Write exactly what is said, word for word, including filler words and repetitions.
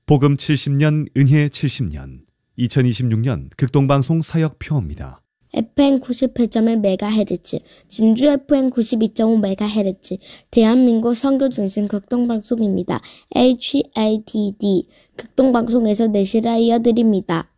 복음 칠십 년, 은혜 칠십 년, 이천이십육 년 극동방송 사역표입니다. 에프엠 구십팔 점 일 메가헤르츠, 진주 에프엠 구십이 점 오 메가헤르츠, 대한민국 선교중심 극동방송입니다. 에이치에이티디, 극동방송에서 내시라 이어드립니다.